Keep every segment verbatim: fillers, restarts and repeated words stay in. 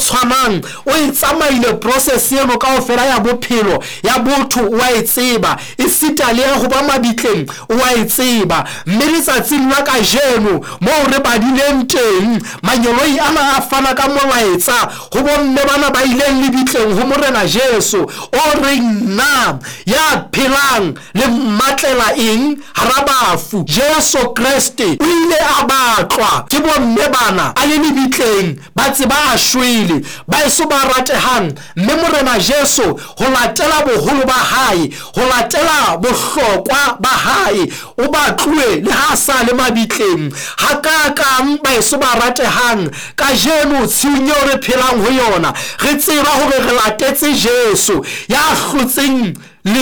tshwanang o e tsamaile process eno kaofela ya bophelo ya botho wa e tseba e sita le ya go ba mabitleng wa e tseba mme letsatsing la kajeno mo re badileng teng manyoloi ana a fana ka molaetsa go bomme bana ba ileng lebitleng go morena Jesu o re nna ya phelang le matlela eng harabafu Jesu Kriste o ile a batlwa ke bomme bana a le lebitleng ba tseba a shwele ba eso ba ratehang mme morena Jesu go latela boholo ba hae go latela bohlokwa ba hae o batlwe le ha sa le mabitleng ha ka kang ba eso ba ratehang ka jeno tshenyo re phelang ho yona re tseba hore re latetse Jesu ya hlotseng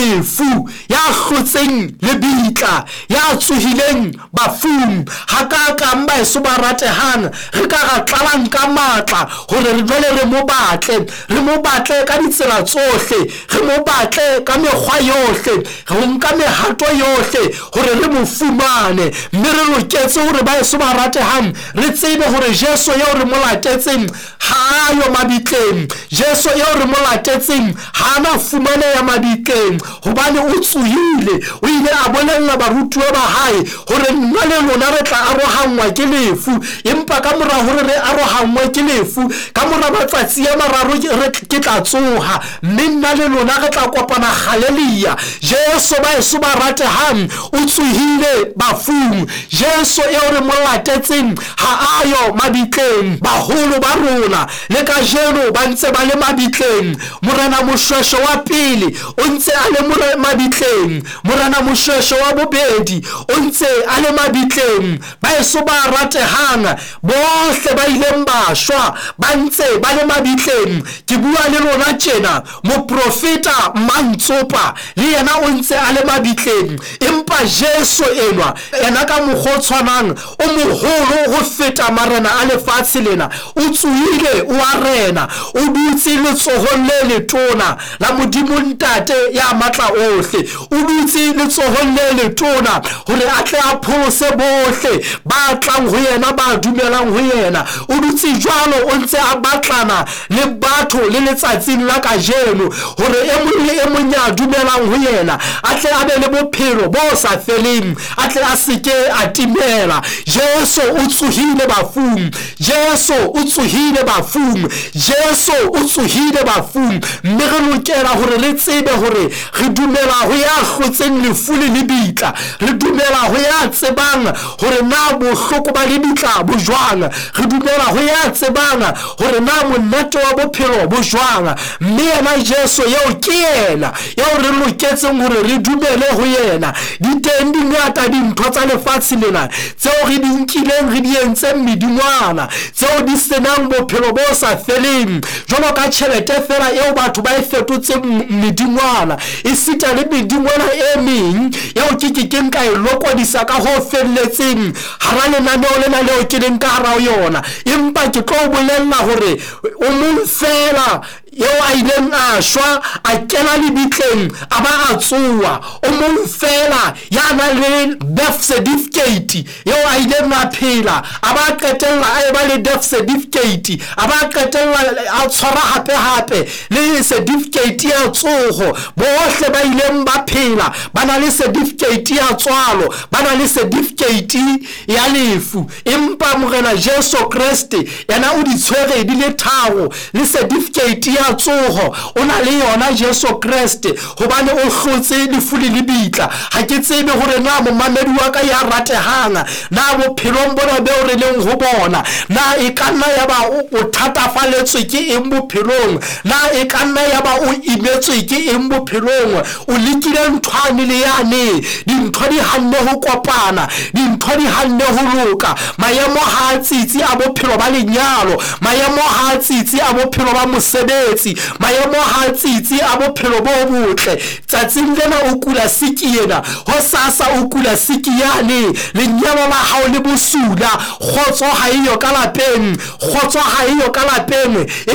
lefu ya hlotseng lebitla ya tsohileng bafung ha ka kang ba eso ba ratehang re ka ra tlalang ka matla hore re jwale re mo batle re mo batle ka ditsela tsohle re mo batle ka mekgwa yohle re nka mehato yohle hore re mo fumane mme re loketse hore ba eso ba ratehang re tsebe hore Jesu ya re mo latetseng ha yo mabitleng Jesu ya re mo latetseng ha na fumane ya mabitleng hobane o tsuhile o ile a bolella barutwa ba hae hore nna le lona re tla arohangwa ke lefu empa ka mora hore re arohangwa ke lefu ka mora matsatsi ya mararo re ke tla tsoha mme nna le lona re tla kopana haleluya Jesu ba eso ba ratehang o tsuhile bafung Jesu e re mo latetseng ha ayo mabitleng baholo ba rona le ka jeno ba ntse ba le mabitleng morena moshweshwe wa pele o ntse a le mabitleng morena moshweshwe wa bobedi o ntse a le mabitleng ba eso ba ratehang bohle ba ileng ba shwa ba ntse ba le mabitleng ke bua le lona tjena moprofeta Mantsopa le yena o ntse a le mabitleng empa Jesu enwa ena ka mogotshwanang o moholo go feta marena a lefatshe lena o tsuhile o a rena o dutse letsohong le letona la modimo ntate ya matla ohle o dutse letsohong le letona hore a tle a phose bohle ba tlang ho yena ba dumelang ho yena o dutse jwalo o ntse a batlana le batho le letsatsing la kajeno hore e mong le e mong ya dumelang ho yena a tle a be le bophelo bo sa feleng a tle a seke a timela Jesu o tsuhile bafung Jesu o tsuhile bafung Jesu o tsuhile bafung mme re lokela hore re tsebe hore re dumela ho ya hlotseng lefu le lebitla re dumela ho ya tsebang hore na bohloko ba lebitla bo jwang re dumela ho ya tsebang hore na monate wa bophelo bo jwang mme yena Jesu yeo ke yena yeo re loketseng hore re dumele ho yena di teng di ngata dintho tsa lefatshe lena tseo re di nkileng re di entseng medingwana tseo di senang bophelo bo sa feleng jwalo ka tjhelete fela eo batho ba e fetotseng medingwana e sita le medingwana e meng yeo ke ke ke nka e lokodisa ka ho felletseng hara lenaneo lena leo ke leng ka hara yona empa ke tlo bolella hore o mong fela yeo a ileng a shwa a kena lebitleng a ba a tsoa o mong fela ya na le death certificate yeo a ileng a phela a ba qetella a eba le death certificate a ba qetella a tshwara hape hape le certificate ya tsoho bohle ba ileng ba phela ba na le certificate ya tswalo ba na le certificate ya lefu empa morena Jesu Kriste yena o di tshwere di le tharo le certificate ya tsoho o na le yona Jesu Kriste hobane o hlotse lefu le lebitla ha ke tsebe hore na momamedi wa ka ya ratehang na bophelong bona be o re leng ho bona na e kanna ya ba o thatafaletswe ke eng bophelong na e kanna ya ba o imetswe ke eng bophelong o lekile nthwane le yane dintho di hanne ho kopana dintho di hanne ho loka maemo ha tsitsi a bophelo ba lenyalo maemo ha tsitsi a bophelo ba mosebetsi maemo ha tsitsi a bophelo bo botle tsatsing lena o kula sikiena ho sasa o kula sikiane lenyalo la hao le bosula khotso ha iyo ka lapeng khotso ha iyo ka lapeng e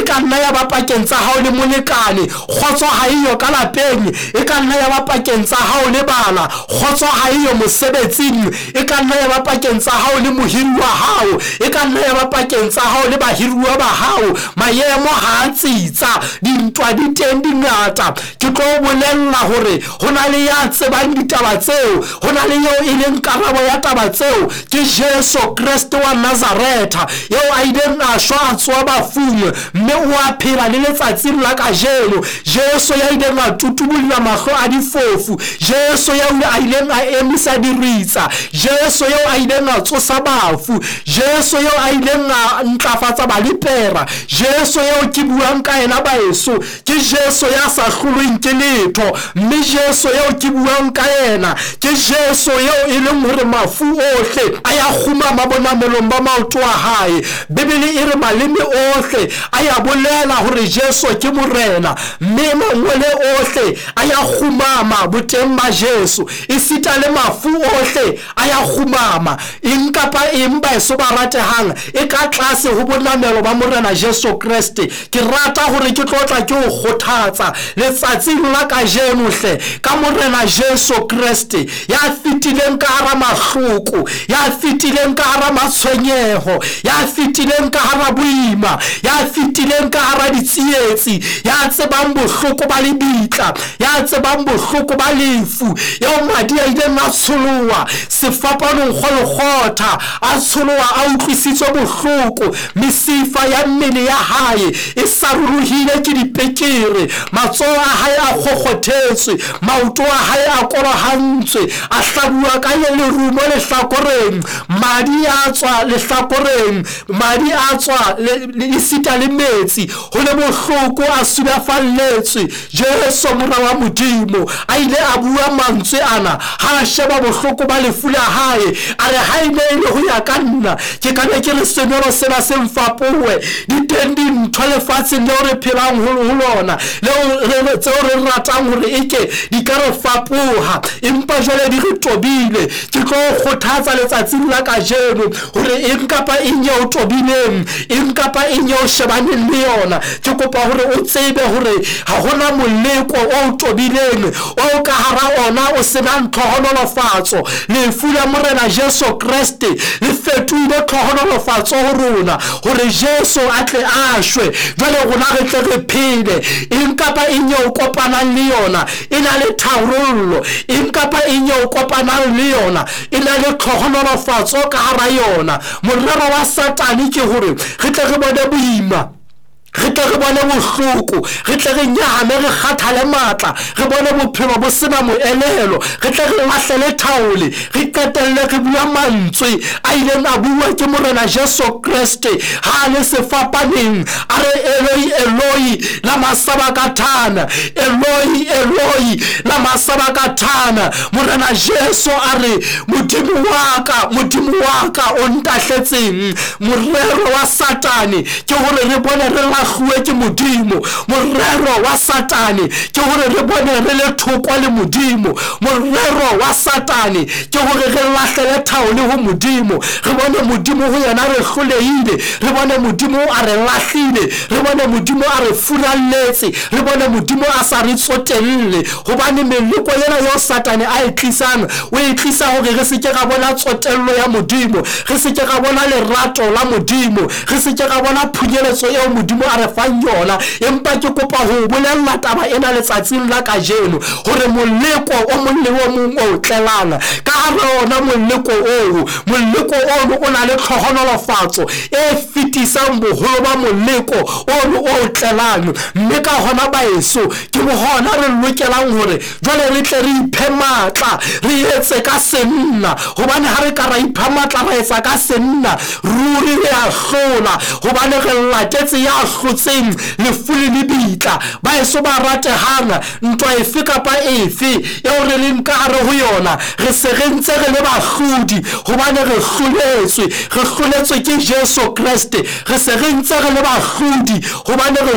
e ka nna ya ba pakeng tsa hao le molekane, kgotso ha eyo ka lapeng, e ka nna ya ba pakeng tsa hao le bana, kgotso ha eyo mosebetsing, e ka nna ya ba pakeng tsa hao le mohiri wa hao, e ka nna ya ba pakeng tsa hao le bahiruwa ba hao. Maemo ha a tsitsa, dintwa di teng di ngata. Ke tlo bolella hore ho na le ya tsebang ditaba tseo, ho na le eo e leng karabo ya taba tseo, ke Jesu Kriste wa Nazareta, eo a ileng a shwa a tswa bafung, mme o a phela le letsatsing la kajeno. Jesu ya ileng a tutubulla mahlo a difofu, Jesu ya a ileng a emisa diritsa, Jesu yo a ileng a tsosa bafu, Jesu yo a ileng a ntlafatsa balipera, Jesu yo ke buang ka ena baeso, ke Jesu ya sa hlolweng ke letho, mme Jesu yo ke buang ka ena ke Jesu yo e leng hore mafu ohle a ya khumama bonamelong ba maoto a hae. Bibele e re maleme ohle a ya bolela hore Jesu ke morena, mme mangwele ohle a ya khumama boteng ba Jesu, e sita le mafu ohle a ya khumama. Eng kapa eng baeso ba ratehang e ka tlase ho bonamelo ba morena Jesu Kriste. Ke rata hore ke tlotla ke o kgothatsa letsatsing la kajeno hle ka morena Jesu Kriste ya fitileng ka hara mahloko, ya fitileng ka hara matshwenyeho, ya fitileng ka hara boima, ya fitileng ka hara ditsietsi, ya tsebang bohloko ba lebitla, ya tsebang bohloko ba lefu, ya madi a ileng a tsholoha sefapanong kgolokgotha, a tsholoha a utlwisitswe bohloko, mesifa ya mmele ya hae e saruruhile ke dipekere, matsoho a hae a khokgothetswe, maoto a hae a korohantswe, a hlabua ka lerumo lehlakoreng, madi a tswa lehlakoreng, madi a tswa le sita le metsi, ho le bohloko a sulafalletswe. Jesu mora wa Modimo a ile a bua mantswe ana ha sheba bohloko ba lefu la hae, a re ha ile e le ho ya ka nna ke ka be ke re senero sena se mfapohe. Di teng dintho lefatsheng leo re phelang ho lona, leo tseo re ratang hore eke di ka re fapoha, empa jwale di re tobile. Ke tlo kgothatsa letsatsing la kajeno hore eng kapa eng eo tobileng, eng kapa eng eo shebaneng le yona, ke kopa hore o tsebe hore ha hona moleko o tobileng o ka hara ona o sena tlhohonolofatso. Lefu la morena Jesu Kriste le fetohile tlhohonolofatso ho rona hore Jesu a tle a shwe, jwale rona re tle re phele. Eng kapa eng eo kopanang le yona e na le tharollo, eng kapa eng eo kopanang le yona e na le tlhohonolofatso ka hara yona. Morero wa Satane ke hore re tle re bone boima, re tle re bone bohloko, re tle re nyahame, re kgathale matla, re bone bophelo bo sena moelelo, re tle re lahlele thaole, re qetelle re bua mantswe a ileng a bua ke morena Jesu Kriste ha le sefapaneng, a re Eloi Eloi lama sabakathana, Eloi Eloi lama sabakathana. Morena Jesu a re Modimo wa ka, Modimo wa ka o ntahletseng. Morero wa Satane ke hore re bone re lahlwe ke Modimo, morero wa Satane ke hore re bone re le thoko le Modimo, morero wa Satane ke hore re lahlele thaole ho Modimo, re bone Modimo ho yena re hlolehile, re bone Modimo a re lahlile, re bone Modimo a re furalletse, re bone Modimo a sa re tsotelle. Hobane meloko yena yo Satane a e tlisang o e tlisa hore re se ke ra bona tsotello ya Modimo, re se ke ra bona lerato la Modimo, re se ke ra bona phunyeletso eo Modimo a re fang yona. Empa ke kopa ho bolella taba ena letsatsing la kajeno hore moleko o mong le o mong o tlelang ka hara ona moleko oo, moleko ono o na le tlhohonolofatso e fitisang boholo ba moleko ono o tlelang. Mme ka hona baeso ke hona re lokelang hore jwale re tle re iphe matla, re etse ka senna, hobane ha re ka ra ipha matla ra etsa ka senna ruri re a hlola, hobane re latetse ya hlotseng lefu le lebitla. Baeso ba ratehang ntwa efe kapa efe eo re leng ka hare ho yona, re se re ntse re le bahlodi hobane re hloletswe, re hloletswe ke Jesu Kriste. Re se re ntse re le bahlodi hobane re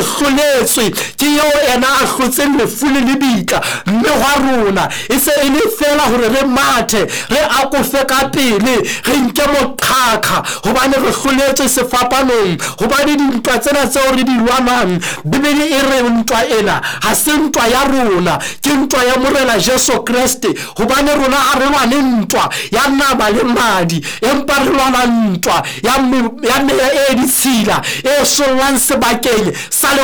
hloletswe ke eo ena a hlotseng lefu le lebitla, mme hwa rona e se e le fela hore re mathe re akofe ka pele re nke moqhaka hobane re hloletswe sefapanong, hobane dintwa tsena tseo re di lwanang Bibele e re ntwa ena ha se ntwa ya rona, ke ntwa ya morena Jesu Kriste, hobane rona ha re lwane ntwa ya nama le madi, empa re lwana ntwa ya ya meya e ditshila e solwang sebakeng sa